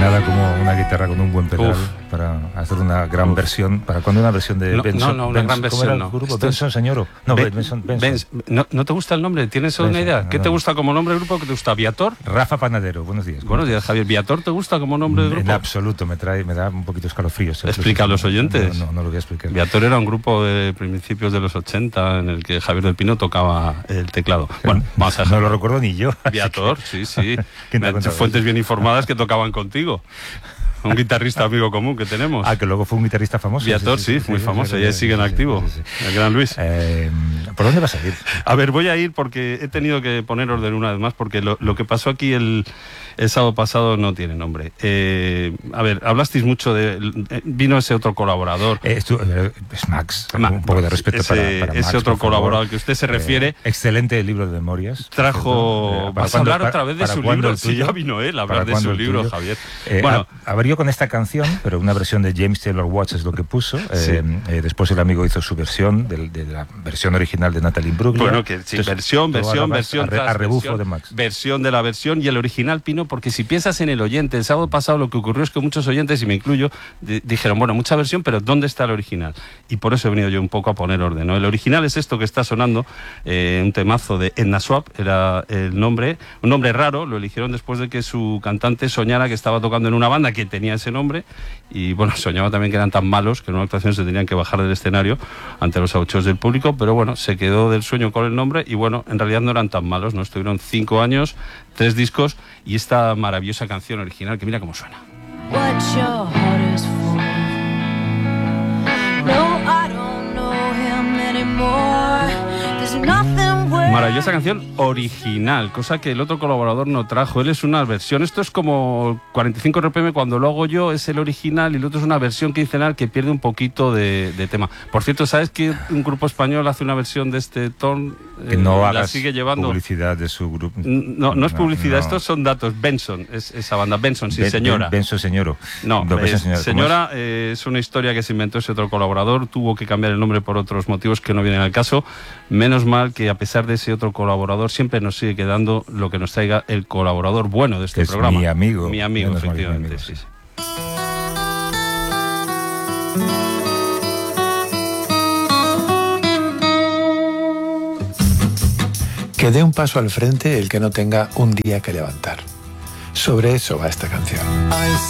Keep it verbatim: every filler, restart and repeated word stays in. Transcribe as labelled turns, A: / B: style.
A: nada como una guitarra con un buen pedal
B: Uf.
A: para hacer una gran
B: Uf.
A: versión. ¿Para cuándo una versión de
B: No,
A: Benson?
B: no, no, una
A: Benson,
B: gran
A: ¿cómo
B: versión
A: era el
B: no.
A: grupo?
B: Esto es-
A: Benson Señoro. No,
B: Ben-
A: Benson, Benson.
B: Benz- ¿No, ¿No te gusta el nombre? ¿Tienes una
A: Benson,
B: idea? ¿Qué
A: no,
B: te
A: no.
B: gusta como nombre de grupo? ¿Qué te gusta? ¿Viator?
A: Rafa Panadero, buenos días.
B: Buenos días, Javier. ¿Viator te gusta como nombre de
A: En
B: grupo?
A: absoluto, me trae, me da un poquito escalofríos.
B: Explica a los oyentes.
A: No, no, no lo voy a explicar.
B: Viator era un grupo de principios de los ochenta en el que Javier del Pino tocaba el teclado. Bueno, vamos a
A: No lo recuerdo ni yo. así
B: Viator,
A: que-
B: sí, sí.
A: ¿Quién te ha
B: Me-
A: contado
B: Fuentes
A: eso?
B: bien informadas que tocaban contigo. Un guitarrista amigo común que tenemos.
A: Ah, que luego fue un guitarrista famoso.
B: Viator, sí, muy famoso.
A: sí,
B: Y ahí
A: sí,
B: sigue en
A: sí,
B: activo.
A: sí, sí.
B: El gran Luis.
A: Eh, ¿Por dónde vas a ir?
B: A ver, voy a ir porque he tenido que poner orden una vez más porque lo, lo que pasó aquí el, el sábado pasado no tiene nombre. Eh, a ver, hablasteis mucho de... eh, vino ese otro colaborador.
A: Eh, estu- eh, es Max.
B: Ma-
A: un poco de respeto
B: ese,
A: para, para Max,
B: ese otro
A: por favor.
B: colaborador al que usted se refiere.
A: Eh, excelente libro de memorias.
B: Trajo...
A: ¿Cierto? Eh, ¿para
B: ¿Vas a
A: cuándo-
B: hablar
A: para-
B: otra vez de
A: para
B: su
A: cuándo
B: libro?
A: el
B: Sí,
A: tuyo?
B: ya vino él a
A: ¿Para
B: hablar de
A: cuándo
B: su
A: el
B: libro,
A: tuyo?
B: Javier.
A: Eh,
B: Bueno,
A: a- abrió con esta canción, pero una versión de James Taylor Watts es lo que puso.
B: Sí.
A: Eh, eh, después el amigo hizo su versión, de, de la versión original de Natalie Imbruglia.
B: bueno, que sí,
A: Entonces,
B: versión,
A: tú ahora
B: versión,
A: vas
B: versión,
A: a, re-
B: tras
A: a rebufo
B: versión,
A: de Max.
B: versión de la versión y el original, Pino, porque si piensas en el oyente, el sábado pasado lo que ocurrió es que muchos oyentes, y me incluyo, di- dijeron, bueno, mucha versión, pero ¿dónde está el original? Y por eso he venido yo un poco a poner orden, ¿no? El original es esto que está sonando, eh, un temazo de Edna Swap, era el nombre, un nombre raro, lo eligieron después de que su cantante soñara que estaba tocando en una banda que tenía ese nombre, y bueno, soñaba también que eran tan malos que en una actuación se tenían que bajar del escenario ante los abucheos del público, pero bueno, se quedó del sueño con el nombre y bueno, en realidad no eran tan malos, ¿no? Estuvieron cinco años, tres discos y esta maravillosa canción original que mira cómo suena.
C: What your heart is for. No, I don't know him anymore. There's nothing worth.
B: Maravillosa canción original, cosa que el otro colaborador no trajo. Él es una versión, esto es como cuarenta y cinco R P M cuando lo hago yo, es el original y el otro es una versión quincenal que pierde un poquito de, de tema. Por cierto, ¿sabes que un grupo español hace una versión de este ton?
A: Que no
B: Eh, la
A: hagas
B: sigue llevando.
A: publicidad de su grupo.
B: No, no es publicidad,
A: no.
B: estos son datos. Benson, es esa banda. Benson, sí,
A: Ben-
B: señora.
A: Ben- Benson Señoro.
B: No,
A: No,
B: es-
A: Benson Señoro, ¿cómo
B: señora eh, es una historia que se inventó ese otro colaborador, tuvo que cambiar el nombre por otros motivos que no vienen al caso. Menos mal que a pesar de ese otro colaborador siempre nos sigue quedando lo que nos traiga el colaborador bueno de este
A: Que es
B: programa.
A: mi amigo.
B: Mi amigo,
A: Menos mal que es mi
B: efectivamente.
A: amigo,
B: Sí,
A: sí.
B: sí.
D: Que dé un paso al frente el que no tenga un día que levantar. Sobre eso va esta canción.